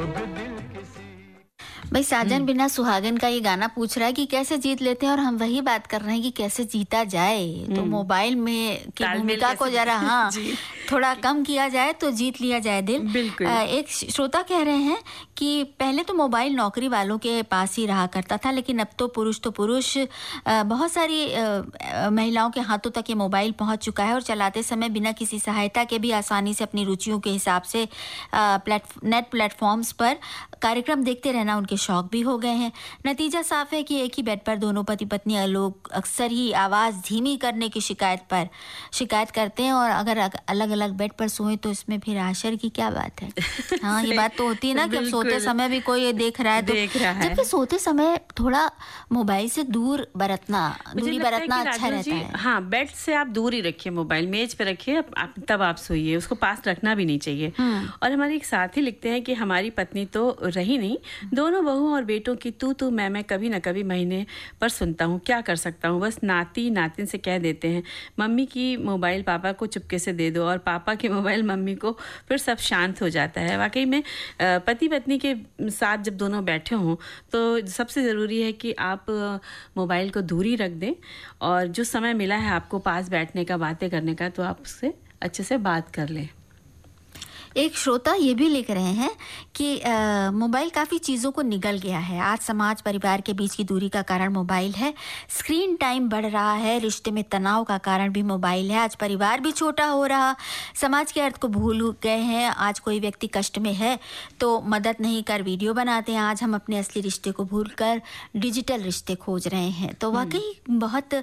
भाई साजन बिना सुहागन का ये गाना पूछ रहा है कि कैसे जीत लेते हैं, और हम वही बात कर रहे हैं कि कैसे जीता जाए। तो मोबाइल में की भूमिका को जरा थोड़ा कम किया जाए तो जीत लिया जाए दिल। बिल्कुल। एक श्रोता कह रहे हैं कि पहले तो मोबाइल नौकरी वालों के पास ही रहा करता था, लेकिन अब तो पुरुष बहुत सारी महिलाओं के हाथों तक ये मोबाइल पहुंच चुका है, और चलाते समय बिना किसी सहायता के भी आसानी से अपनी रुचियों के हिसाब से नेट प्लेटफॉर्म्स पर कार्यक्रम देखते रहना उनके शौक भी हो गए हैं। नतीजा साफ है कि एक ही बेड पर दोनों पति पत्नी लोग अक्सर ही आवाज़ धीमी करने की शिकायत करते हैं, और अगर अलग अलग बेड पर सोए तो इसमें फिर आश्चर्य की क्या बात है। हाँ, ये बात तो होती है ना कि अब सोते समय भी कोई ये देख रहा है, तो जबकि सोते समय थोड़ा मोबाइल से दूरी बरतना अच्छा रहता है। हाँ, बेड से आप दूर ही रखिए, मोबाइल मेज पे रखिए, तब आप सोइए, उसको पास रखना भी नहीं चाहिए। और हमारे एक साथी लिखते हैं कि हमारी पत्नी तो रही नहीं, दोनों बहुओं और बेटों की तू मैं कभी न कभी महीने पर सुनता हूँ, क्या कर सकता हूँ। बस नातिन से कह देते हैं मम्मी की मोबाइल पापा को चुपके से दे दो, और पापा की मोबाइल मम्मी को, फिर सब शांत हो जाता है। वाकई में पति पत्नी के साथ जब दोनों बैठे हों तो सबसे ज़रूरी है कि आप मोबाइल को दूरी रख दें, और जो समय मिला है आपको पास बैठने का, बातें करने का, तो आप उससे अच्छे से बात कर लें। एक श्रोता ये भी लिख रहे हैं कि मोबाइल काफ़ी चीज़ों को निगल गया है। आज समाज परिवार के बीच की दूरी का कारण मोबाइल है, स्क्रीन टाइम बढ़ रहा है, रिश्ते में तनाव का कारण भी मोबाइल है। आज परिवार भी छोटा हो रहा, समाज के अर्थ को भूल गए हैं। आज कोई व्यक्ति कष्ट में है तो मदद नहीं कर वीडियो बनाते हैं। आज हम अपने असली रिश्ते को भूल कर डिजिटल रिश्ते खोज रहे हैं। तो वाकई बहुत